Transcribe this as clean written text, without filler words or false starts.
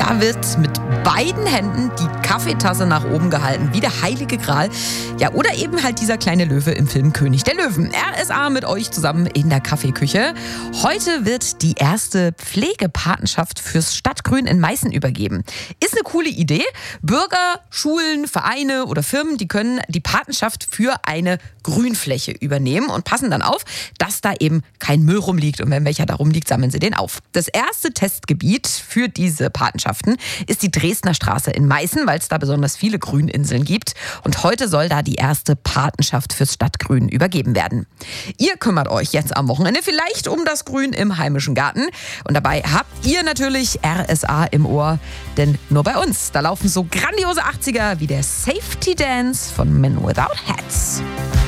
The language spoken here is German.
Da wird mit beiden Händen die Kaffeetasse nach oben gehalten, wie der heilige Gral. Ja, oder eben halt dieser kleine Löwe im Film König der Löwen. RSA mit euch zusammen in der Kaffeeküche. Heute wird die erste Pflegepatenschaft fürs Stadtgrün in Meißen übergeben. Ist eine coole Idee. Bürger, Schulen, Vereine oder Firmen, die können die Patenschaft für eine Grünfläche übernehmen und passen dann auf, dass da eben kein Müll rumliegt. Und wenn welcher da rumliegt, sammeln sie den auf. Das erste Testgebiet für diese Patenschaften ist die Dresdner Straße in Meißen, weil es da besonders viele Grüninseln gibt. Und heute soll da die erste Patenschaft fürs Stadtgrün übergeben werden. Ihr kümmert euch jetzt am Wochenende vielleicht um das Grün im heimischen Garten. Und dabei habt ihr natürlich RSA im Ohr. Denn nur bei uns, da laufen so grandiose 80er wie der Safety Dance von Men Without Hats.